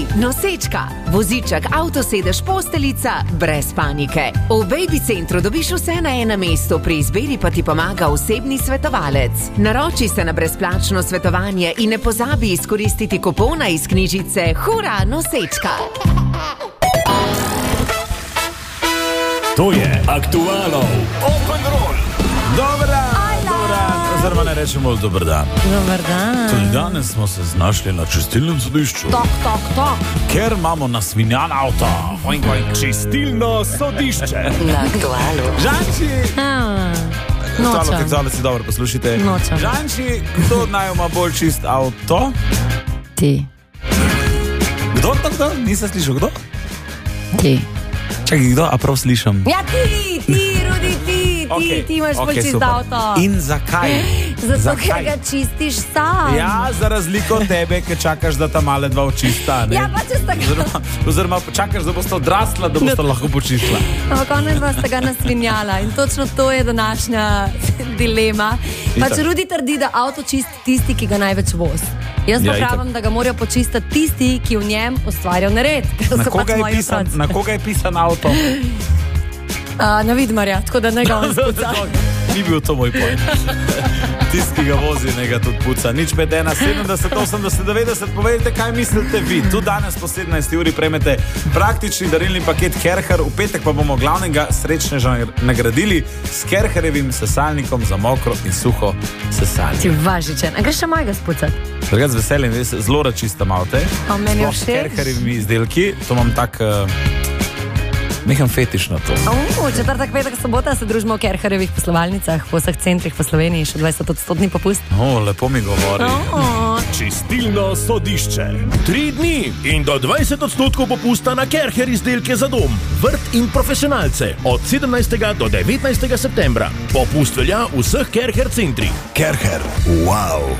nosečka, voziček, avtosedež, posteljica, brez panike. V Baby centru dobiš vse na enem mestu, pri izbiri pa ti pomaga osebni svetovalec. Naroči se na brezplačno svetovanje in ne pozabi izkoristiti kupona iz knjižice Hura nosečka. To je Aktualov Open Roll. Dobar dan. Oziroma ne rečemo dober dan. Dobar dan. Tudi danes smo se znašli na čistilnem sodišču. Tok. Ker imamo nasvinjan avto. Čistilno sodišče. Na Aktualu. Žanči! Nočem. Tale si dobro poslušajte. Nočem. Žanči, kdo naj ima bolj čist avto? Ti. Kdo? Nisem slišal, kdo? Ti. Čakaj, kdo? A prav slišam? Ja, ti, Rudi, ti imaš bolj čist avto. In zakaj? Zato, ker ga čistiš sam. Ja, za razliko od tebe, ki čakaš, da ta male dva očista. Ja, pa če sta ga... Oziroma čakaš, da boste odrasla, da boste lahko počistila. Ampak konec dva sta ga nasvinjala in točno to je današnja dilema. Pač Rudi trdi, da avto čisti tisti, ki ga največ voz. Jaz pa pravim, da ga morajo počistiti tisti, ki v njem ustvarjajo nered. Na koga je pisan avto? Na Vidmarja, tako da ne ga on spuca. Ni bil to moj point. Tisti, ki ga vozi, ne ga tudi puca. Nič med 1, 70, 80, 90. Povedite, kaj mislite vi. Tu danes po 17 uri prejmete praktični darilni paket Kercher. V petek pa bomo glavnega srečneža nagradili s Kercherjevim sesalnikom za mokro in suho sesanje. Ti važičen. A ga še mojega spucati? Drugač z veseljem, zelo rad čistam avte. A meni všeč. S Kercherjevimi izdelki. To imam tak... Nekam fetiš na to. Četrtek, petek, sobota se družimo v Kercherjevih poslovalnicah, v vseh centrih po Sloveniji, še 20% popust. Lepo mi govori. Čistilno sodišče. 3 dni in do 20% popusta na Kercher izdelke za dom, vrt in profesionalce od 17. do 19. septembra. Popust velja v vseh Kercher centrih. Kercher. Wow.